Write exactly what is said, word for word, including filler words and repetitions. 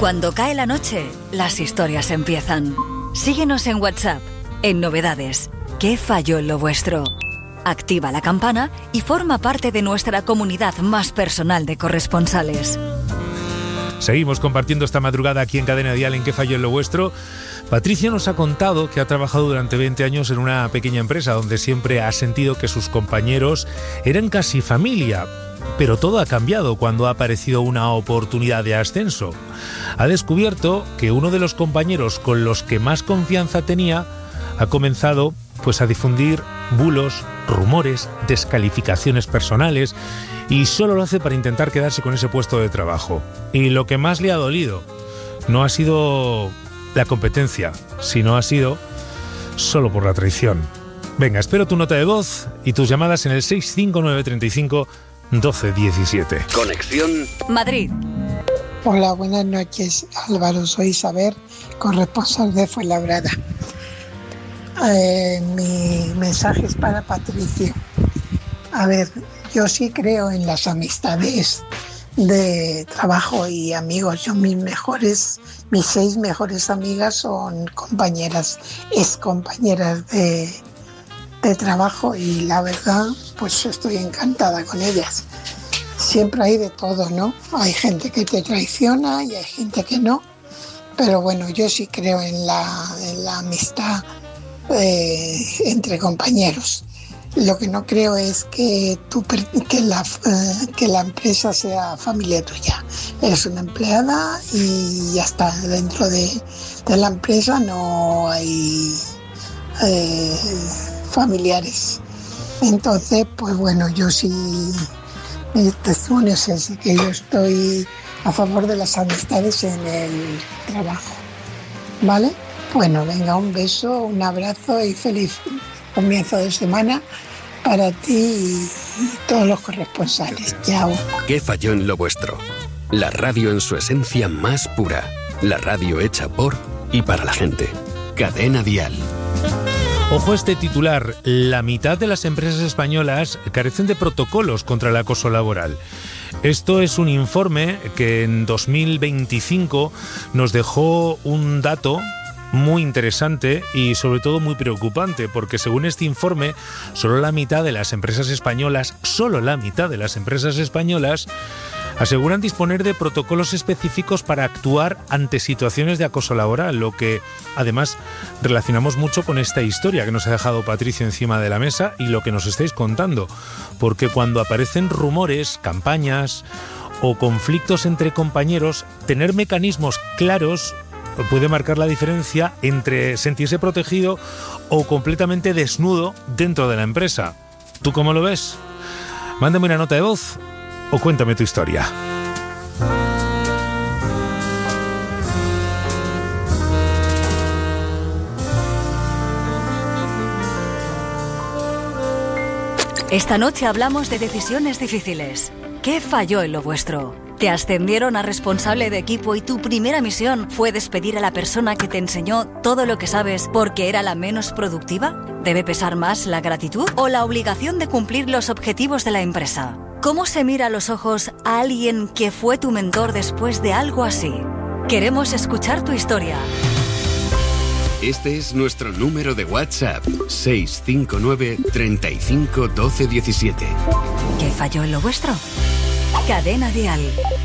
Cuando cae la noche, las historias empiezan. Síguenos en WhatsApp, en Novedades. ¿Qué falló en lo vuestro? Activa la campana y forma parte de nuestra comunidad más personal de corresponsales. Seguimos compartiendo esta madrugada aquí en Cadena Dial en ¿Qué falló en lo vuestro? Patricia nos ha contado que ha trabajado durante veinte años en una pequeña empresa donde siempre ha sentido que sus compañeros eran casi familia. Pero todo ha cambiado cuando ha aparecido una oportunidad de ascenso. Ha descubierto que uno de los compañeros con los que más confianza tenía ha comenzado pues a difundir bulos, rumores, descalificaciones personales y solo lo hace para intentar quedarse con ese puesto de trabajo. Y lo que más le ha dolido no ha sido la competencia, sino ha sido solo por la traición. Venga, espero tu nota de voz y tus llamadas en el seis cinco nueve tres cinco doce diecisiete. Conexión Madrid. Hola, buenas noches, Álvaro. Soy Isabel, corresponsal de Fuenlabrada. Eh, mi mensaje es para Patricio. A ver, yo sí creo en las amistades de trabajo y amigos. Yo mis mejores, mis seis mejores amigas son compañeras, ex compañeras de, de trabajo y la verdad, pues estoy encantada con ellas. Siempre hay de todo, ¿no? Hay gente que te traiciona y hay gente que no. Pero bueno, yo sí creo en la, en la amistad eh, entre compañeros. Lo que no creo es que, tú, que, la, eh, que la empresa sea familia tuya. Eres una empleada y ya está. Dentro de, de la empresa no hay eh, familiares. Entonces, pues bueno, yo sí, mi testimonio es ese, que yo estoy a favor de las amistades en el trabajo. ¿Vale? Bueno, venga, un beso, un abrazo y feliz comienzo de semana para ti y todos los corresponsales. Chao. ¿Qué falló en lo vuestro? La radio en su esencia más pura. La radio hecha por y para la gente. Cadena Dial. Ojo a este titular. La mitad de las empresas españolas carecen de protocolos contra el acoso laboral. Esto es un informe que en dos mil veinticinco nos dejó un dato muy interesante y sobre todo muy preocupante, porque según este informe, solo la mitad de las empresas españolas, solo la mitad de las empresas españolas aseguran disponer de protocolos específicos para actuar ante situaciones de acoso laboral, lo que además relacionamos mucho con esta historia que nos ha dejado Patricio encima de la mesa y lo que nos estáis contando, porque cuando aparecen rumores, campañas o conflictos entre compañeros, tener mecanismos claros puede marcar la diferencia entre sentirse protegido o completamente desnudo dentro de la empresa. ¿Tú cómo lo ves? Mándame una nota de voz o cuéntame tu historia. Esta noche hablamos de decisiones difíciles. ¿Qué falló en lo vuestro? ¿Te ascendieron a responsable de equipo y tu primera misión fue despedir a la persona que te enseñó todo lo que sabes porque era la menos productiva? ¿Debe pesar más la gratitud o la obligación de cumplir los objetivos de la empresa? ¿Cómo se mira a los ojos a alguien que fue tu mentor después de algo así? Queremos escuchar tu historia. Este es nuestro número de WhatsApp, seis cinco nueve, treinta y cinco, doce diecisiete. ¿Qué falló en lo vuestro? Cadena Dial.